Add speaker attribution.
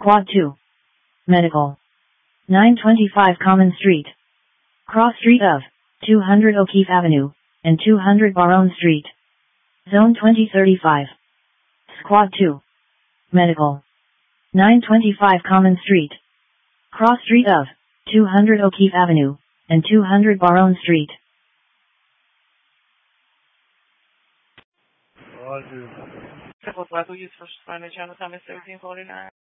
Speaker 1: Squad 2. Medical. 925 Common Street. Cross Street of 200 O'Keefe Avenue and 200 Baronne Street. Zone 2035. Squad 2. Medical. 925 Common Street. Cross Street of 200 O'Keefe Avenue and 200 Baronne Street.
Speaker 2: Triple Black, who used for Spanish Channel, Thomas 1749.